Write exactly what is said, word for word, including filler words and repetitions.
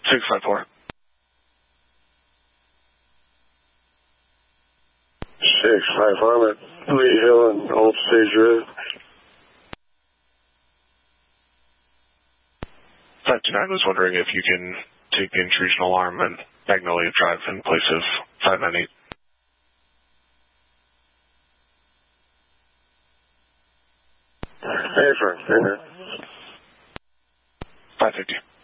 six five four. six five four, I'm at Lee Hill and Old Stage Road. five two nine was wondering if you can take the intrusion alarm and Magnolia Drive in place of five nine eight. Hey, friend. five fifty.